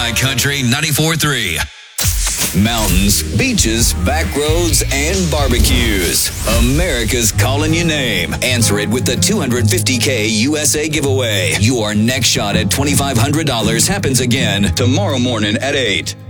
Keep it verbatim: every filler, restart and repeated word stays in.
iCountry ninety-four point three. Mountains, beaches, back roads, and barbecues. America's calling your name. Answer it with the two hundred fifty K U S A giveaway. Your next shot at twenty-five hundred dollars happens again tomorrow morning at eight.